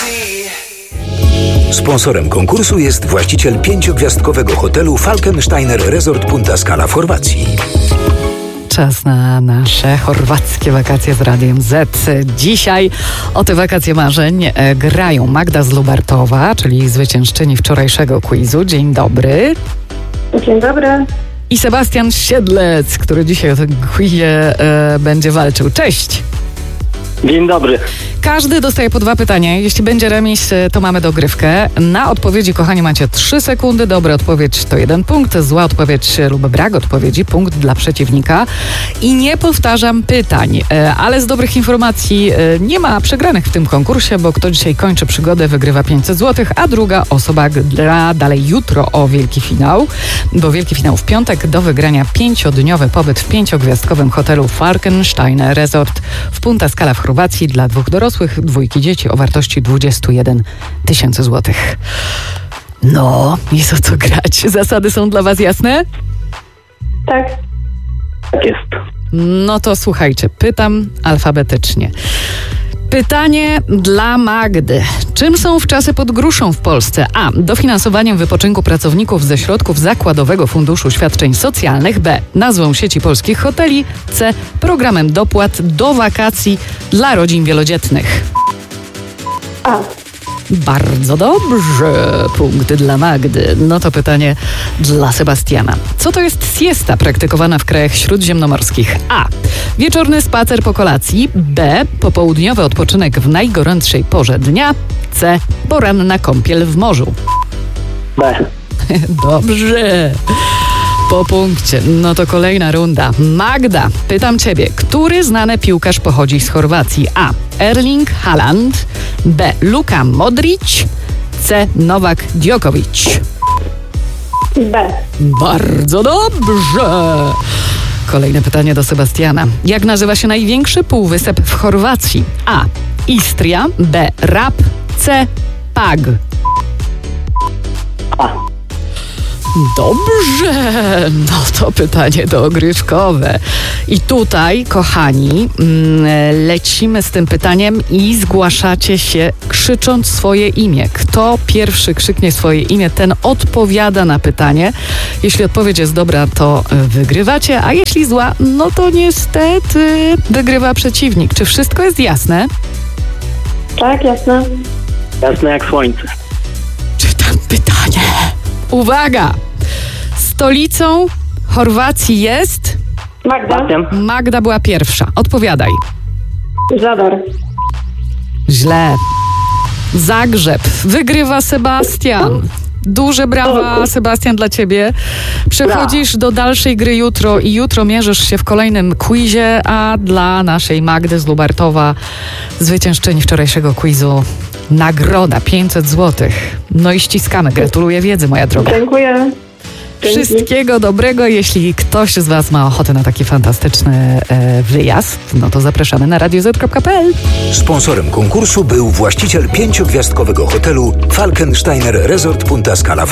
Sponsorem konkursu jest właściciel 5-gwiazdkowego hotelu Falkensteiner Resort Punta Scala w Chorwacji. Czas na nasze chorwackie wakacje z Radiem Z. Dzisiaj o te wakacje marzeń grają Magda z Lubartowa, czyli zwyciężczyni wczorajszego quizu. Dzień dobry. Dzień dobry. I Sebastian Siedlec, który dzisiaj o tym quizie będzie walczył. Cześć. Dzień dobry. Każdy dostaje po 2 pytania. Jeśli będzie remis, to mamy dogrywkę. Na odpowiedzi, kochani, macie 3 sekundy. Dobra odpowiedź to 1 punkt. Zła odpowiedź lub brak odpowiedzi, punkt dla przeciwnika. I nie powtarzam pytań. Ale z dobrych informacji nie ma przegranych w tym konkursie, bo kto dzisiaj kończy przygodę, wygrywa 500 zł, a druga osoba gra dalej jutro o wielki finał. Bo wielki finał w piątek, do wygrania 5-dniowy pobyt w 5-gwiazdkowym hotelu Falkensteiner Resort w Punta Scala w Chorwacji dla 2 dorosłych, 2 dzieci o wartości 21 000 złotych. No, jest o co grać. Zasady są dla was jasne? Tak. Tak jest. No to słuchajcie, pytam alfabetycznie. Pytanie dla Magdy. Czym są wczasy pod gruszą w Polsce? A. Dofinansowaniem wypoczynku pracowników ze środków Zakładowego Funduszu Świadczeń Socjalnych. B. Nazwą sieci polskich hoteli. C. Programem dopłat do wakacji dla rodzin wielodzietnych. A. Bardzo dobrze. Punkty dla Magdy. No to pytanie dla Sebastiana. Co to jest siesta praktykowana w krajach śródziemnomorskich? A. Wieczorny spacer po kolacji. B. Popołudniowy odpoczynek w najgorętszej porze dnia. C. Poranna kąpiel w morzu. B. Dobrze. Po punkcie. No to kolejna runda. Magda, pytam ciebie, który znany piłkarz pochodzi z Chorwacji? A. Erling Haaland. B. Luka Modric. C. Nowak Djokovic. B. Bardzo dobrze. Kolejne pytanie do Sebastiana. Jak nazywa się największy półwysep w Chorwacji? A. Istria. B. Rab. C. Pag. A. Dobrze, no to pytanie dogrywkowe. I tutaj, kochani, lecimy z tym pytaniem i zgłaszacie się krzycząc swoje imię. Kto pierwszy krzyknie swoje imię, ten odpowiada na pytanie. Jeśli odpowiedź jest dobra, to wygrywacie, a jeśli zła, no to niestety wygrywa przeciwnik. Czy wszystko jest jasne? Tak, jasne. Jasne jak słońce. Czytam pytanie. Uwaga! Stolicą Chorwacji jest... Magda. Magda była pierwsza. Odpowiadaj. Zadar. Źle. Zagrzeb. Wygrywa Sebastian. Duże brawa, Sebastian, dla ciebie. Przechodzisz do dalszej gry jutro i jutro mierzysz się w kolejnym quizie, a dla naszej Magdy z Lubartowa, zwyciężczyni wczorajszego quizu, nagroda 500 zł. No i ściskamy. Gratuluję wiedzy, moja droga. Dziękuję. Dzięki. Wszystkiego dobrego. Jeśli ktoś z was ma ochotę na taki fantastyczny wyjazd, no to zapraszamy na radioz.pl. Sponsorem konkursu był właściciel 5-gwiazdkowego hotelu Falkensteiner Resort Punta Scala w